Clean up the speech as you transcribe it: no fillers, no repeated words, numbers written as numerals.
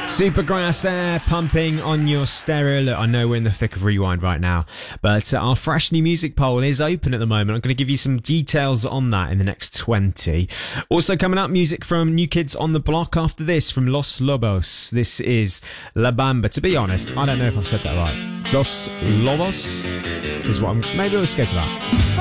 Supergrass there, pumping on your stereo. Look, I know we're in the thick of Rewind right now, but our fresh new music poll is open at the moment. I'm going to give you some details on that in the next 20. Also coming up, music from New Kids on the Block after this from Los Lobos. This is La Bamba. To be honest, I don't know if I've said that right. Los Lobos is what maybe I was scared for that.